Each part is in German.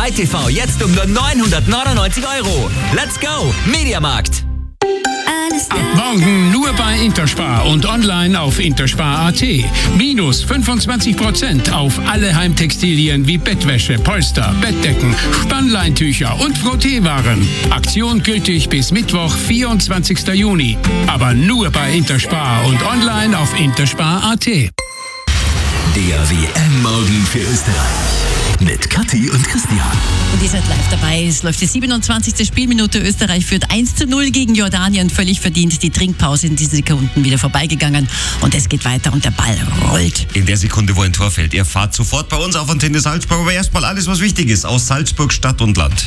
Sky TV jetzt um nur 999 €. Let's go! Mediamarkt. Ab morgen nur bei Interspar und online auf interspar.at. Minus 25% auf alle Heimtextilien wie Bettwäsche, Polster, Bettdecken, Spannleintücher und Frotteewaren. Aktion gültig bis Mittwoch, 24. Juni. Aber nur bei Interspar und online auf interspar.at. Der WM-Morgen für Österreich mit Kathi und Christian. Und ihr seid live dabei. Es läuft die 27. Spielminute. Österreich führt 1:0 gegen Jordanien. Völlig verdient. Die Trinkpause in diesen Sekunden wieder vorbeigegangen. Und es geht weiter und der Ball rollt. In der Sekunde, wo ein Tor fällt. Ihr fahrt sofort bei uns auf Antenne Salzburg. Aber erstmal alles, was wichtig ist aus Salzburg, Stadt und Land.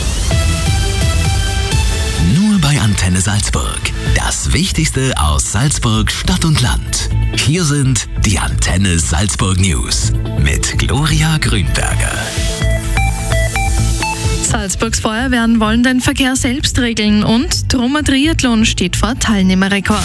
Nur bei Antenne Salzburg. Das Wichtigste aus Salzburg, Stadt und Land. Hier sind die Antenne Salzburg News mit Gloria Grünberger. Salzburgs Feuerwehren wollen den Verkehr selbst regeln und Trummer Triathlon steht vor Teilnehmerrekord.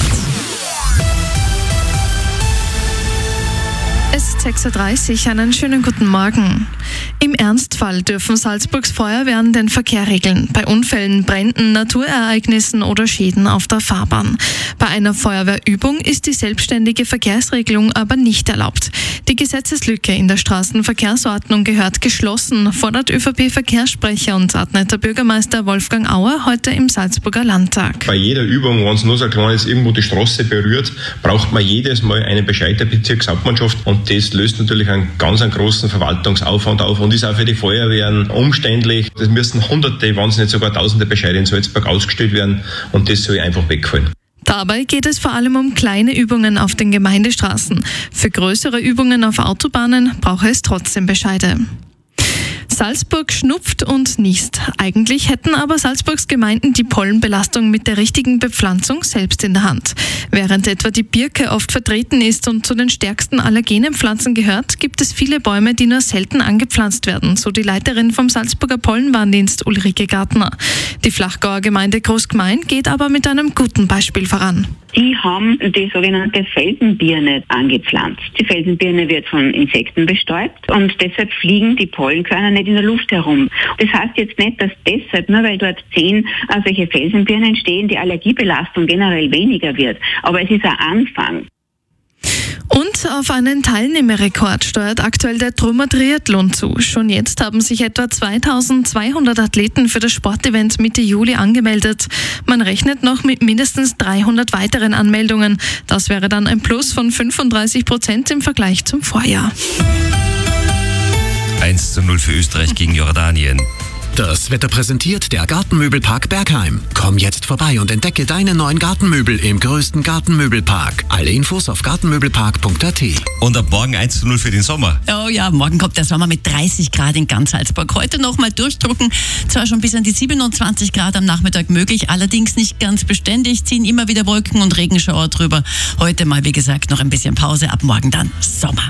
Es ist 6:30 Uhr, einen schönen guten Morgen. Im Ernstfall dürfen Salzburgs Feuerwehren den Verkehr regeln. Bei Unfällen, Bränden, Naturereignissen oder Schäden auf der Fahrbahn. Bei einer Feuerwehrübung ist die selbstständige Verkehrsregelung aber nicht erlaubt. Die Gesetzeslücke in der Straßenverkehrsordnung gehört geschlossen, fordert ÖVP-Verkehrssprecher und Adnetter Bürgermeister Wolfgang Auer heute im Salzburger Landtag. Bei jeder Übung, wenn es nur so klein ist, irgendwo die Straße berührt, braucht man jedes Mal einen Bescheid der Bezirkshauptmannschaft und das löst natürlich einen ganz großen Verwaltungsaufwand auf und ist auch für die Feuerwehren umständlich. Es müssen Hunderte, wenn es nicht sogar Tausende Bescheide in Salzburg ausgestellt werden und das soll einfach wegfallen. Dabei geht es vor allem um kleine Übungen auf den Gemeindestraßen. Für größere Übungen auf Autobahnen brauche es trotzdem Bescheide. Salzburg schnupft und niest. Eigentlich hätten aber Salzburgs Gemeinden die Pollenbelastung mit der richtigen Bepflanzung selbst in der Hand. Während etwa die Birke oft vertreten ist und zu den stärksten allergenen Pflanzen gehört, gibt es viele Bäume, die nur selten angepflanzt werden, so die Leiterin vom Salzburger Pollenwarndienst Ulrike Gartner. Die Flachgauer Gemeinde Großgmain geht aber mit einem guten Beispiel voran. Die haben die sogenannte Felsenbirne angepflanzt. Die Felsenbirne wird von Insekten bestäubt und deshalb fliegen die Pollenkörner nicht in der Luft herum. Das heißt jetzt nicht, dass deshalb, nur weil dort 10 solche Felsenbirnen stehen, die Allergiebelastung generell weniger wird. Aber es ist ein Anfang. Und auf einen Teilnehmerrekord steuert aktuell der Trummer Triathlon zu. Schon jetzt haben sich etwa 2200 Athleten für das Sportevent Mitte Juli angemeldet. Man rechnet noch mit mindestens 300 weiteren Anmeldungen. Das wäre dann ein Plus von 35% im Vergleich zum Vorjahr. 1:0 für Österreich gegen Jordanien. Das Wetter präsentiert der Gartenmöbelpark Bergheim. Komm jetzt vorbei und entdecke deine neuen Gartenmöbel im größten Gartenmöbelpark. Alle Infos auf gartenmöbelpark.at. Und ab morgen 1:0 für den Sommer. Oh ja, morgen kommt der Sommer mit 30 Grad in ganz Salzburg. Heute nochmal durchdrucken. Zwar schon bis an die 27 Grad am Nachmittag möglich, allerdings nicht ganz beständig. Ziehen immer wieder Wolken und Regenschauer drüber. Heute mal, wie gesagt, noch ein bisschen Pause. Ab morgen dann Sommer.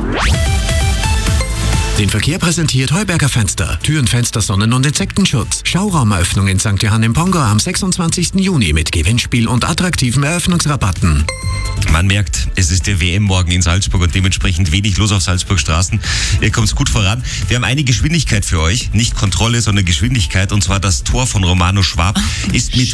Den Verkehr präsentiert Heuberger Fenster. Türen, Fenster, Sonnen- und Insektenschutz. Schauraumeröffnung in St. Johann im Pongau am 26. Juni mit Gewinnspiel und attraktiven Eröffnungsrabatten. Man merkt, es ist der WM-Morgen in Salzburg und dementsprechend wenig los auf Salzburg Straßen. Ihr kommt gut voran. Wir haben eine Geschwindigkeit für euch. Nicht Kontrolle, sondern Geschwindigkeit. Und zwar das Tor von Romano Schwab ist mit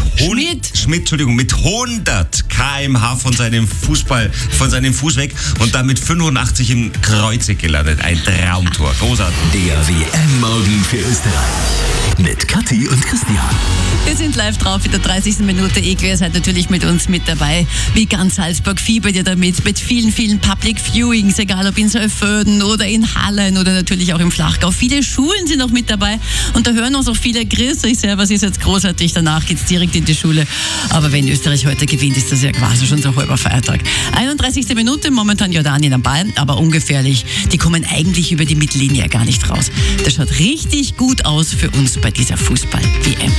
100 km/h von seinem Fuß weg und damit 85 im Kreuzeck gelandet. Ein Traumtor. Großartig. Der WM-Morgen für Österreich mit Kathi und Christian. Wir sind live drauf in der 30. Minute. Ihr seid natürlich mit uns mit dabei. Wie ganz Salzburg fiebert ihr damit. Mit vielen, vielen Public Viewings, egal ob in Sölföden oder in Hallen oder natürlich auch im Flachgau. Viele Schulen sind noch mit dabei. Und da hören uns auch viele. Grüß euch sehr, was ist jetzt großartig. Danach geht's direkt in die Schule. Aber wenn Österreich heute gewinnt, ist das ja quasi schon so ein halber Feiertag. 31. Minute, momentan Jordanien am Ball, aber ungefährlich. Die kommen eigentlich über die Mittellinie gar nicht raus. Das schaut richtig gut aus für uns bei dieser Fußball-WM.